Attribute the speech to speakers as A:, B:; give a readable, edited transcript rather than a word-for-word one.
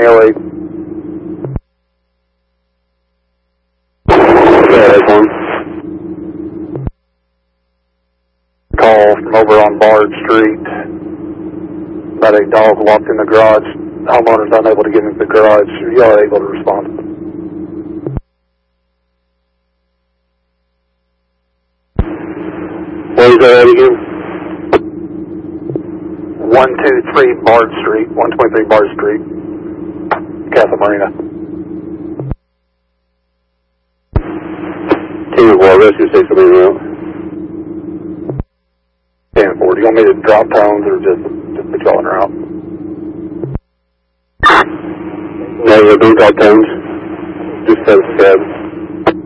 A: 08. Yeah, that's one. Call from over on Bard Street. About a dog locked in the garage. Homeowner's unable to get into the garage. You are able to respond. What was that again? 123 Bard Street. 123 Bard Street. Castle Marina. Team of War, rescue station being out. 10-4. Do you want me to drop tones or just patrolling her out? No, don't drop tones. Just 7-7.